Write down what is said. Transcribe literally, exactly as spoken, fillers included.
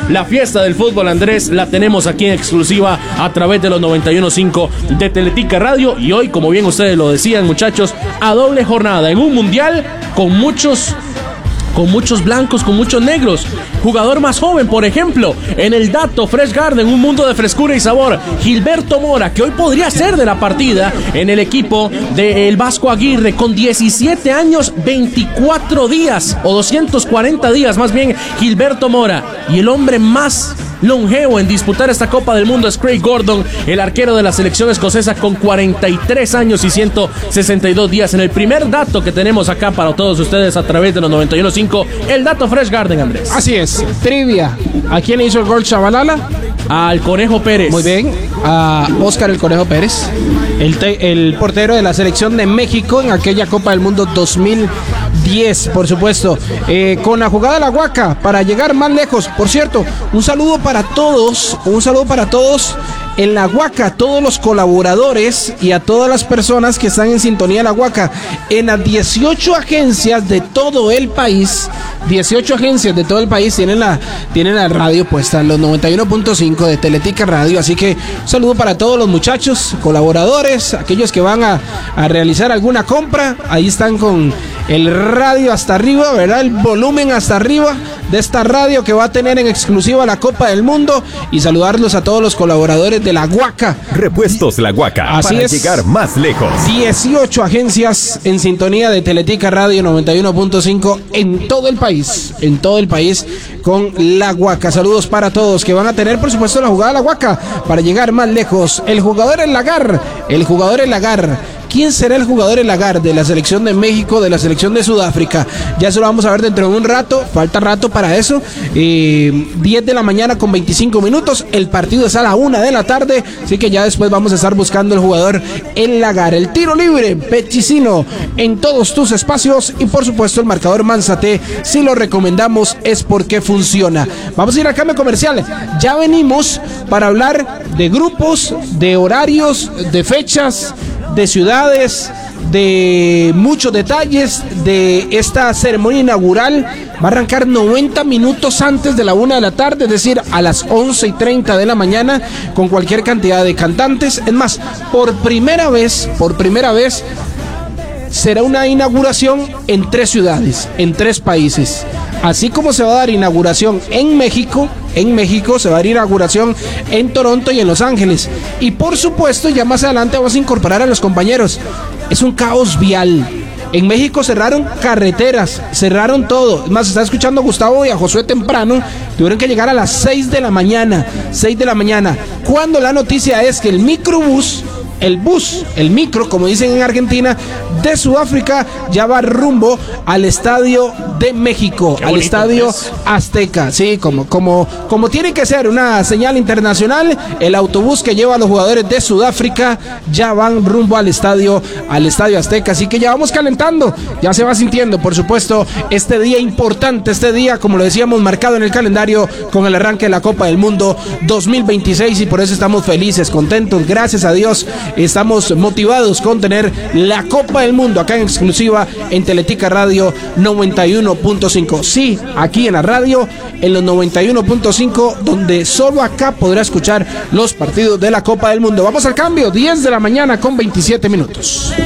La fiesta del fútbol, Andrés, la tenemos aquí en exclusiva a través de los noventa y uno punto cinco de Teletica Radio. Y hoy, como bien ustedes lo decían, muchachos, a doble jornada en un mundial con muchos... con muchos blancos, con muchos negros. Jugador más joven, por ejemplo, en el dato Fresh Garden, un mundo de frescura y sabor, Gilberto Mora, que hoy podría ser de la partida en el equipo del Vasco Aguirre, con diecisiete años, veinticuatro días, o doscientos cuarenta días más bien, Gilberto Mora. Y el hombre más longevo en disputar esta Copa del Mundo es Craig Gordon, el arquero de la selección escocesa, con cuarenta y tres años y ciento sesenta y dos días. En el primer dato que tenemos acá para todos ustedes a través de los noventa y uno punto cinco, el dato Fresh Garden, Andrés. Así es, trivia. ¿A quién hizo el gol Chabalala? Al Conejo Pérez. Muy bien, a Oscar el Conejo Pérez, el, te, el portero de la selección de México en aquella Copa del Mundo dos mil diez, por supuesto, eh, con la jugada de la Guaca para llegar más lejos. Por cierto, un saludo para todos, un saludo para todos en la Guaca, todos los colaboradores y a todas las personas que están en sintonía de la Guaca, en las dieciocho agencias de todo el país. dieciocho agencias de todo el país tienen la, tienen la radio puesta, los noventa y uno punto cinco de Teletica Radio. Así que un saludo para todos los muchachos, colaboradores, aquellos que van a, a realizar alguna compra. Ahí están con el radio hasta arriba, ¿verdad? El volumen hasta arriba de esta radio que va a tener en exclusiva la Copa del Mundo. Y saludarlos a todos los colaboradores de la Guaca. Repuestos La Guaca, así para es, llegar más lejos. dieciocho agencias en sintonía de Teletica Radio noventa y uno punto cinco en todo el país, en todo el país con la Guaca. Saludos para todos que van a tener, por supuesto, la jugada de la Guaca para llegar más lejos. El jugador El Lagar, el jugador El Lagar. ¿Quién será el jugador El Lagar de la selección de México, de la selección de Sudáfrica? Ya se lo vamos a ver dentro de un rato, falta rato para eso. eh, diez de la mañana con veinticinco minutos, el partido es a la una de la tarde, así que ya después vamos a estar buscando el jugador El Lagar. El tiro libre, Peticino, en todos tus espacios, y por supuesto el marcador Manzate, si lo recomendamos es porque funciona. Vamos a ir al cambio comercial, ya venimos para hablar de grupos, de horarios, de fechas, de ciudades, de muchos detalles de esta ceremonia inaugural. Va a arrancar noventa minutos antes de la una de la tarde, es decir, a las once y treinta de la mañana, con cualquier cantidad de cantantes. Es más, por primera vez, por primera vez, será una inauguración en tres ciudades, en tres países. Así como se va a dar inauguración en México, en México se va a dar inauguración en Toronto y en Los Ángeles. Y por supuesto, ya más adelante vamos a incorporar a los compañeros. Es un caos vial. En México cerraron carreteras, cerraron todo. Es más, está escuchando a Gustavo y a Josué temprano. Tuvieron que llegar a las seis de la mañana, seis de la mañana. Cuando la noticia es que el microbús, el bus, el micro, como dicen en Argentina, de Sudáfrica, ya va rumbo al Estadio de México, al Estadio Azteca. Sí, como, como, como tiene que ser una señal internacional, el autobús que lleva a los jugadores de Sudáfrica ya van rumbo al estadio, al Estadio Azteca. Así que ya vamos calentando, ya se va sintiendo, por supuesto, este día importante, este día, como lo decíamos, marcado en el calendario con el arranque de la Copa del Mundo dos mil veintiséis, y por eso estamos felices, contentos, gracias a Dios. Estamos motivados con tener la Copa del Mundo acá en exclusiva en Teletica Radio noventa y uno punto cinco. Sí, aquí en la radio, en los noventa y uno punto cinco, donde solo acá podrá escuchar los partidos de la Copa del Mundo. Vamos al cambio, diez de la mañana con veintisiete minutos.